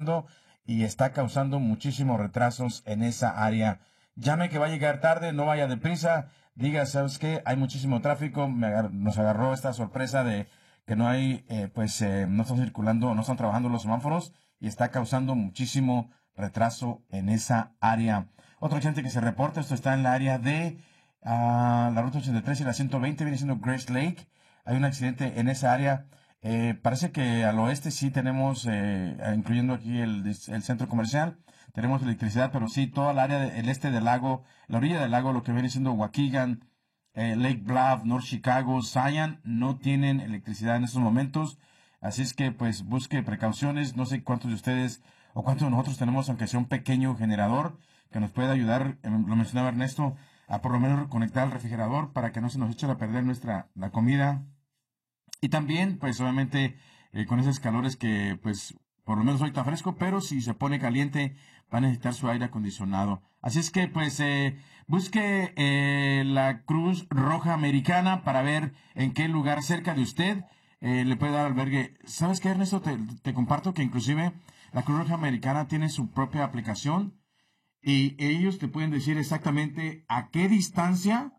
pasando y está causando muchísimos retrasos en esa área. Llame que va a llegar tarde, no vaya deprisa, diga, ¿sabes qué? Hay muchísimo tráfico, nos agarró esta sorpresa de que no hay, no están circulando, no están trabajando los semáforos y está causando muchísimo retraso en esa área. Otro accidente que se reporta, esto está en la área de la ruta 83 y la 120, viene siendo Grace Lake. Hay un accidente en esa área. Parece que al oeste sí tenemos, incluyendo aquí el centro comercial, tenemos electricidad, pero sí, toda el área del este del lago, la orilla del lago, lo que viene siendo Waukegan, Lake Bluff, North Chicago, Zion, no tienen electricidad en estos momentos. Así es que, pues, busque precauciones. No sé cuántos de ustedes o cuántos de nosotros tenemos, aunque sea un pequeño generador, que nos pueda ayudar, lo mencionaba Ernesto, a por lo menos conectar al refrigerador para que no se nos eche a perder la comida. Y también, pues, obviamente, con esos calores que, pues, por lo menos hoy está fresco, pero si se pone caliente, va a necesitar su aire acondicionado. Así es que, pues, busque la Cruz Roja Americana para ver en qué lugar cerca de usted le puede dar albergue. ¿Sabes qué, Ernesto? Te comparto que inclusive la Cruz Roja Americana tiene su propia aplicación y ellos te pueden decir exactamente a qué distancia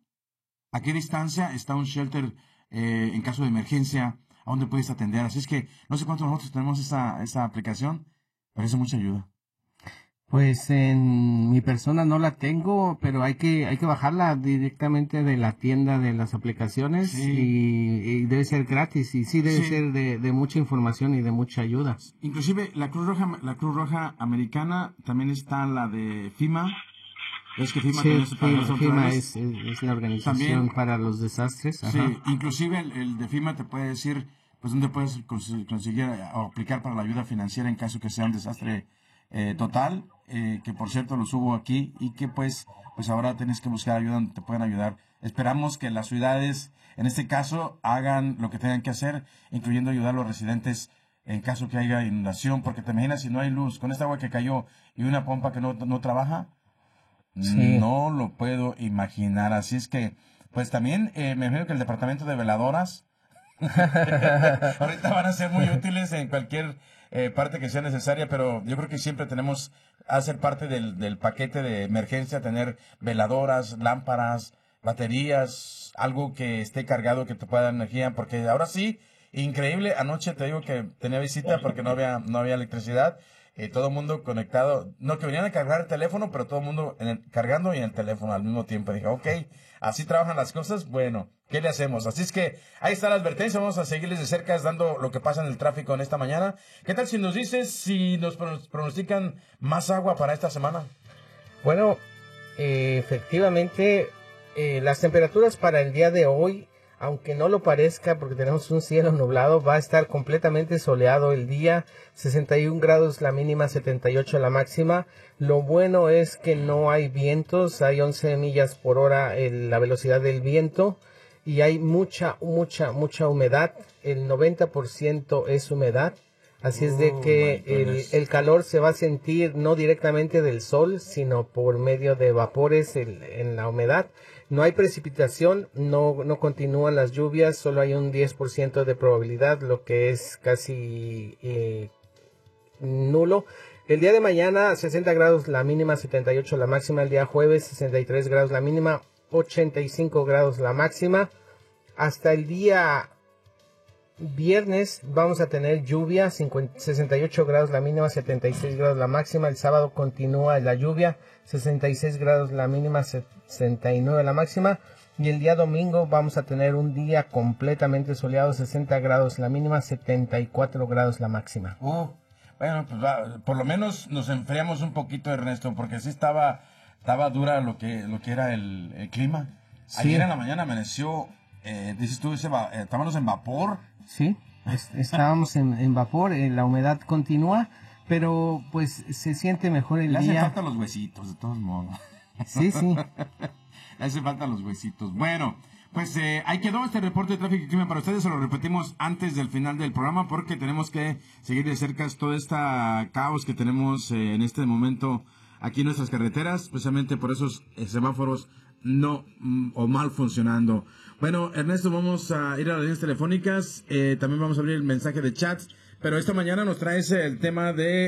está un shelter en caso de emergencia, a dónde puedes atender. Así es que no sé cuántos nosotros tenemos esa aplicación, pero es de mucha ayuda. Pues en mi persona no la tengo, pero hay que bajarla directamente de la tienda de las aplicaciones. Sí. Y debe ser gratis y sí debe ser de mucha información y de mucha ayuda. Inclusive la Cruz Roja Americana, también está la de FEMA. Es que FEMA, FEMA es la organización también para los desastres. Ajá. Sí, inclusive el de FEMA te puede decir pues dónde puedes conseguir o aplicar para la ayuda financiera en caso que sea un desastre total, que por cierto lo subo aquí y que pues ahora tienes que buscar ayuda donde te pueden ayudar. Esperamos que las ciudades, en este caso, hagan lo que tengan que hacer, incluyendo ayudar a los residentes en caso que haya inundación, porque te imaginas si no hay luz, con esta agua que cayó y una pompa que no trabaja, sí. No lo puedo imaginar. Así es que, pues también me imagino que el departamento de veladoras ahorita van a ser muy útiles en cualquier parte que sea necesaria, pero yo creo que siempre tenemos a ser parte del paquete de emergencia, tener veladoras, lámparas, baterías, algo que esté cargado que te pueda dar energía, porque ahora sí, increíble, anoche te digo que tenía visita porque no había electricidad. Todo el mundo conectado, no que venían a cargar el teléfono, pero todo el mundo cargando y en el teléfono al mismo tiempo. Dije, ok, así trabajan las cosas, bueno, ¿qué le hacemos? Así es que ahí está la advertencia, vamos a seguirles de cerca dando lo que pasa en el tráfico en esta mañana. ¿Qué tal si nos dices si nos pronostican más agua para esta semana? Bueno, efectivamente, las temperaturas para el día de hoy, aunque no lo parezca porque tenemos un cielo nublado, va a estar completamente soleado el día, 61 grados la mínima, 78 la máxima. Lo bueno es que no hay vientos, hay 11 millas por hora la velocidad del viento y hay mucha humedad, el 90% es humedad. Así es de que el calor se va a sentir no directamente del sol, sino por medio de vapores en la humedad. No hay precipitación, no continúan las lluvias, solo hay un 10% de probabilidad, lo que es casi nulo. El día de mañana 60 grados la mínima, 78 la máxima. El día jueves 63 grados la mínima, 85 grados la máxima. Hasta el día viernes vamos a tener lluvia, 68 grados la mínima, 76 grados la máxima. El sábado continúa la lluvia, 66 grados la mínima, 69 la máxima. Y el día domingo vamos a tener un día completamente soleado, 60 grados la mínima, 74 grados la máxima. Bueno, pues por lo menos nos enfriamos un poquito, Ernesto, porque sí estaba dura lo que era el clima. Sí. Ayer en la mañana amaneció, dices tú, estábamos en vapor. Sí, estábamos en vapor, la humedad continúa, pero pues se siente mejor el día. Le hacen falta los huesitos, de todos modos. Sí. Le hacen falta los huesitos. Bueno, pues ahí quedó este reporte de tráfico y clima para ustedes. Se lo repetimos antes del final del programa porque tenemos que seguir de cerca todo este caos que tenemos en este momento aquí en nuestras carreteras, especialmente por esos semáforos no o mal funcionando. Bueno, Ernesto, vamos a ir a las líneas telefónicas, también vamos a abrir el mensaje de chat, pero esta mañana nos traes el tema de